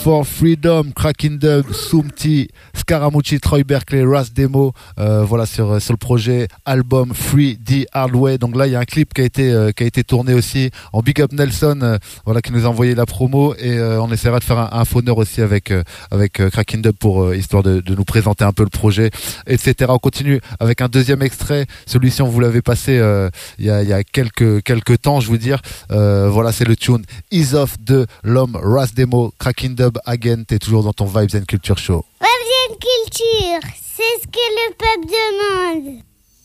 for Freedom, Cracking Dub, Sumti, Scaramucci, Troy Berkeley, Ras Demo, voilà sur le projet album Free the Hard Way. Donc là il y a un clip qui a été tourné aussi en Big Up Nelson, voilà, qui nous a envoyé la promo, et on essaiera de faire un phoneur aussi avec Cracking Dub pour histoire de nous présenter un peu le projet, etc. On continue avec un deuxième extrait. Celui-ci on vous l'avait passé il y a quelques temps, je vous dire. Voilà, c'est le tune Ease Off de l'homme Ras Demo. Cracking Dub again, t'es toujours dans ton Vibes and Culture Show. Vibes and Culture, c'est ce que le peuple demande.